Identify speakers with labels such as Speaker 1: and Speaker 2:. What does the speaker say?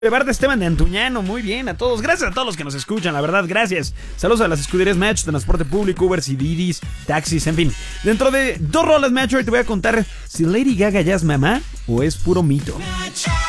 Speaker 1: De parte de Esteban de Antuñano, muy bien, a todos, gracias a todos los que nos escuchan, la verdad, gracias. Saludos a las escuderías Match, transporte público, Ubers y Didis, taxis, en fin. Dentro de 2 rolas, Match, hoy te voy a contar si Lady Gaga ya es mamá o es puro mito.